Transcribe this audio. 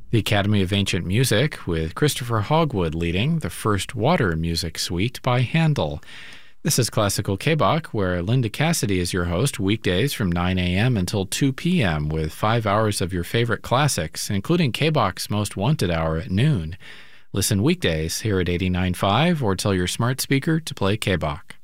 The Academy of Ancient Music, with Christopher Hogwood leading the First Water Music Suite by Handel. This is Classical K-Bach, where Linda Cassidy is your host weekdays from 9 a.m. until 2 p.m. with 5 hours of your favorite classics, including K-Bach's Most Wanted Hour at noon. Listen weekdays here at 89.5 or tell your smart speaker to play K-Bach.